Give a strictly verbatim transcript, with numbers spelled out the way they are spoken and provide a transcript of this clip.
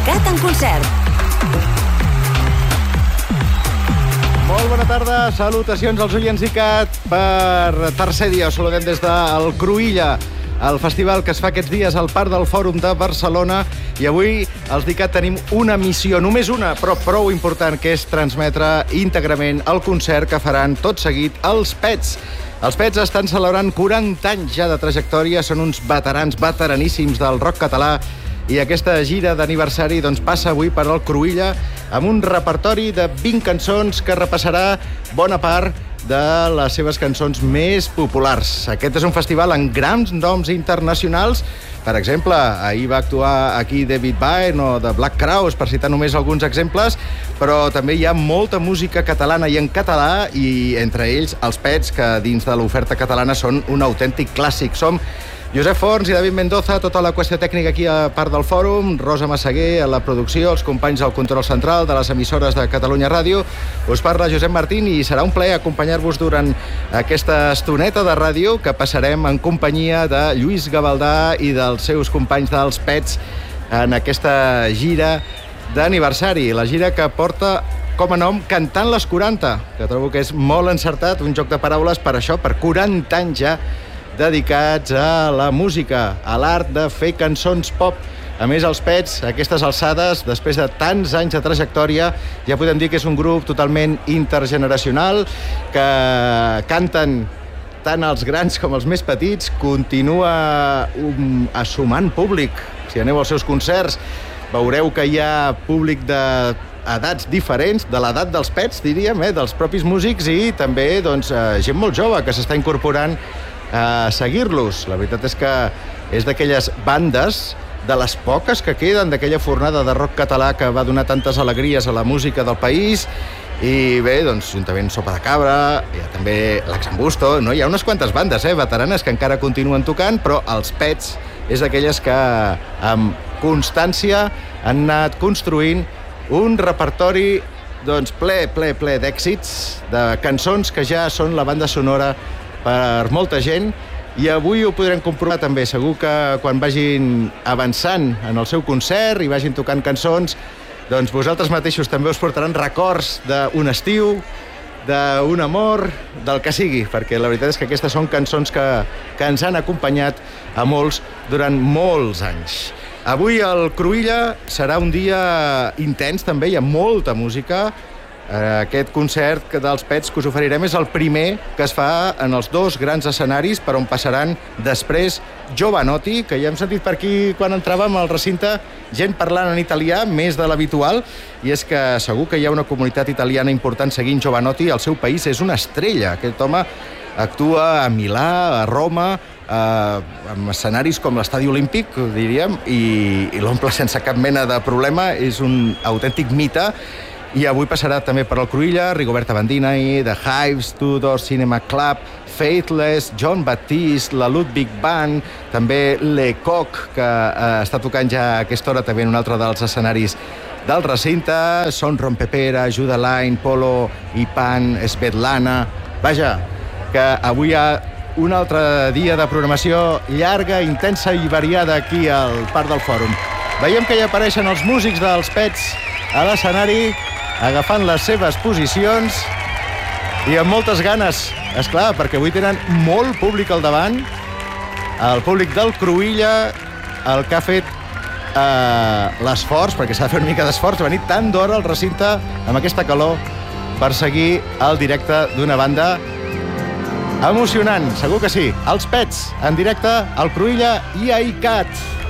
ICAT en concert. Molt bona tarda, salutacions als oients d'ICAT per tercer dia. Us saludem des del Cruïlla, el festival que es fa aquests dies al Parc del Fòrum de Barcelona. I avui els d'ICAT tenim una missió, només una, però prou important, que és transmetre íntegrament el concert que faran tot seguit els Pets. Els Pets estan celebrant quaranta anys ja de trajectòria, són uns veterans, veteraníssims del rock català, i aquesta gira d'aniversari doncs, passa avui per al Cruïlla amb un repertori de vint cançons que repassarà bona part de les seves cançons més populars. Aquest és un festival amb grans noms internacionals. Per exemple, ahir va actuar aquí David Byrne o The Black Crowes, per citar només alguns exemples, però també hi ha molta música catalana i en català, i entre ells els Pets, que dins de l'oferta catalana són un autèntic clàssic. Som Josep Forns i David Mendoza, tota la qüestió tècnica aquí a part del fòrum, Rosa Massaguer a la producció, els companys del control central de les emissores de Catalunya Ràdio. Us parla Josep Martín i serà un plaer acompanyar-vos durant aquesta estoneta de ràdio que passarem en companyia de Lluís Gavaldà i dels seus companys dels Pets en aquesta gira d'aniversari, la gira que porta com a nom Cantant les quaranta, que trobo que és molt encertat, un joc de paraules per això, per quaranta anys ja dedicats a la música, a l'art de fer cançons pop. A més, els Pets, a aquestes alçades, després de tants anys de trajectòria, ja podem dir que és un grup totalment intergeneracional, que canten tant els grans com els més petits, continua um, assumant públic. Si aneu als seus concerts, veureu que hi ha públic de edats diferents, de l'edat dels Pets, diríem, eh, dels propis músics, i també doncs, gent molt jove que s'està incorporant a seguir-los. La veritat és que és d'aquelles bandes, de les poques que queden d'aquella fornada de rock català que va donar tantes alegries a la música del país. I bé, doncs, juntament Sopa de Cabra, hi ha també l'Axambusto, no? Hi ha unes quantes bandes, eh, veteranes que encara continuen tocant, però els Pets és d'aquelles que amb constància han anat construint un repertori doncs, ple, ple, ple d'èxits, de cançons que ja són la banda sonora per molta gent, i avui ho podrem comprovar també. Segur que quan vagin avançant en el seu concert i vagin tocant cançons, doncs vosaltres mateixos també us portaran records d'un estiu, d'un amor, del que sigui, perquè la veritat és que aquestes són cançons que, que ens han acompanyat a molts durant molts anys. Avui el Cruïlla serà un dia intens també, hi ha molta música. Aquest concert dels Pets que us oferirem és el primer que es fa en els dos grans escenaris per on passaran després Jovanotti, que ja hem sentit per aquí quan entràvem al recinte gent parlant en italià, més de l'habitual, i és que segur que hi ha una comunitat italiana important seguint Jovanotti. El seu país és una estrella. Aquest home actua a Milà, a Roma, eh, en escenaris com l'Estadi Olímpic, diríem, i, i l'omple sense cap mena de problema. És un autèntic mite. I avui passarà també per al Cruïlla Rigoberta Bandini, The Hives, Tudor Cinema Club, Faithless, John Baptiste, la Ludwig Band, també Le Coq, que eh, està tocant ja a aquesta hora també en un altre dels escenaris del recinte, Son Rompepera, Judah Line, Polo i Pan, Svetlana. Vaja, que avui hi ha un altre dia de programació llarga, intensa i variada aquí al Parc del Fòrum. Veiem que hi apareixen els músics dels Pets a l'escenari, agafant les seves posicions i amb moltes ganes, esclar, perquè avui tenen molt públic al davant, el públic del Cruïlla, el que ha fet eh, l'esforç, perquè s'ha de fer una mica d'esforç, venir tant d'hora al recinte amb aquesta calor per seguir el directe d'una banda emocionant, segur que sí. Els Pets, en directe al Cruïlla i a ICAT.